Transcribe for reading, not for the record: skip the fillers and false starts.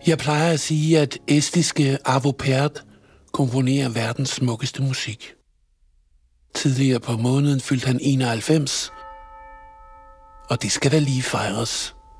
Jeg plejer at sige, at estiske Arvo Pärt komponerer verdens smukkeste musik. Tidligere på måneden fyldte han 91, og det skal da lige fejres.